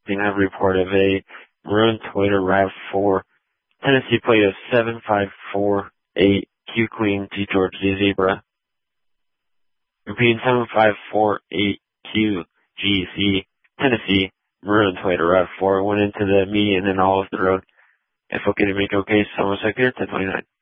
being a report of a maroon Toyota RAV4 Tennessee plate of 7548 Q Queen G George Z Zebra. Repeating 7548 Q G Z Tennessee maroon Toyota RAV4 went into the median and all of the road. If okay to make okay, almost like here, 1029.